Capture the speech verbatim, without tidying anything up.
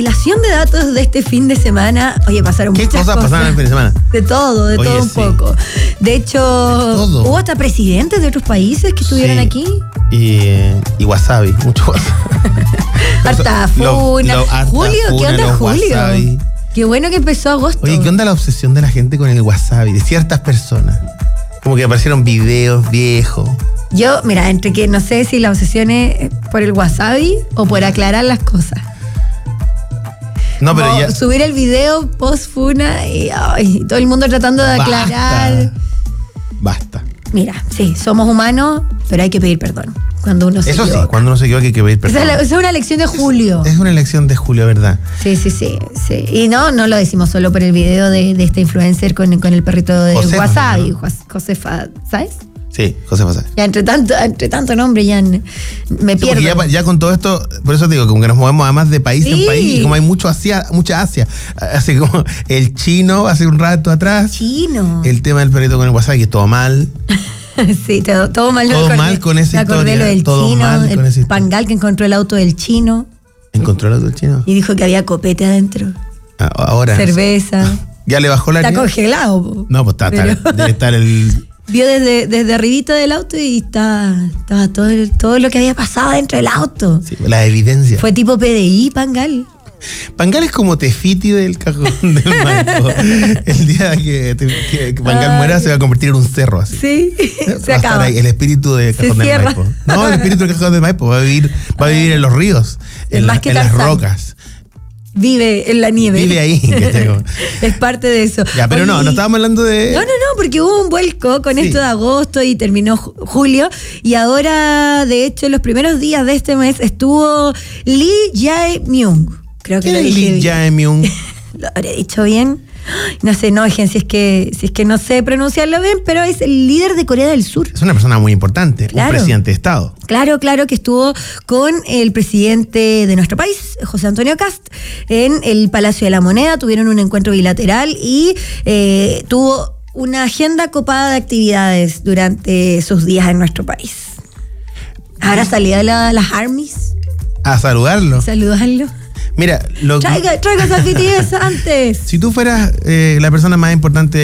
Relación de datos de este fin de semana. Oye, pasaron ¿Qué muchas cosas, cosas pasaron el fin de semana? De todo, de Oye, todo un sí. poco. De hecho, De todo. hubo hasta presidentes de otros países que estuvieron Sí. aquí. Y, y wasabi, mucho wasabi. Harta funa. Lo- lo- harta Julio, ¿qué funa, onda los Julio? wasabi. Qué bueno que empezó agosto. Oye, ¿qué onda la obsesión de la gente con el wasabi? De ciertas personas. Como que aparecieron videos viejos. Yo, mira, entre que no sé si la obsesión es por el wasabi o por aclarar las cosas. No, pero Como ya. subir el video post funa y ay, todo el mundo tratando de Basta. aclarar. Basta. Mira, sí, somos humanos, pero hay que pedir perdón cuando uno se Eso sí, equivoca. cuando uno se equivoca hay que pedir Esa perdón. es, la- esa es una lección de Julio. Es una elección de Julio, ¿verdad? Sí, sí, sí, sí. Y no, no lo decimos solo por el video de, de este influencer con, con el perrito de Josefa, wasabi, ¿no? Jos- Josefa, ¿sabes? Sí, José Fasá. Ya entre tanto, entre tanto nombre ya n- me Sí, pierdo. porque ya, ya con todo esto, por eso te digo, como que nos movemos además de país Sí. en país, y como hay mucho Asia, mucha Asia, así como el chino hace un rato atrás, Chino. el tema del perrito con el wasabi, que es todo mal, Sí, todo, todo mal. Todo me acordé- mal con esa me acordé historia, lo del todo chino, mal el con esa historia. pangal que encontró el auto del chino ¿encontró el auto del chino? y dijo que había copete adentro, Ah, ahora. cerveza. ¿Ya le bajó la Está nieve? congelado. Po. No, pues está, está- Pero- debe estar el... Vio desde, desde arribita del auto y está, estaba todo, el- todo lo que había pasado dentro del auto. sí, la evidencia. Fue tipo P D I, Pangal. Pangal es como Tefiti del cajón del Maipo. El día que, te- que- que Pangal Ay. muera se va a convertir en un cerro así. Sí, Va a se estar acaba. ahí, el espíritu del Se cajón del cierra. Maipo. No, el espíritu del cajón del Maipo va a vivir, va a vivir en los ríos, en, Más la- que en las Tarzán. rocas. Vive en la nieve. Vive ahí. ¿cachai? Como- Es parte de eso. Ya, pero no, Oye, no estábamos hablando de. No, no, no, porque hubo un vuelco con Sí. esto de agosto y terminó ju- julio. Y ahora, de hecho, los primeros días de este mes estuvo Lee Jae-myung. Creo que ¿Quién lo es dije Lee bien. Jae-myung? ¿Lo habré dicho bien? Ay, no sé, no, si es que, si es que no sé pronunciarlo bien, pero es el líder de Corea del Sur. Es una persona muy importante, Claro. un presidente de Estado. Claro, claro que estuvo con el presidente de nuestro país, José Antonio Kast, en el Palacio de la Moneda, tuvieron un encuentro bilateral y eh, tuvo una agenda copada de actividades durante sus días en nuestro país. Ahora salía la, las armies, A saludarlo. saludarlo. Mira, lo, Traiga, traiga esas B T S antes. si tú fueras eh, la persona más importante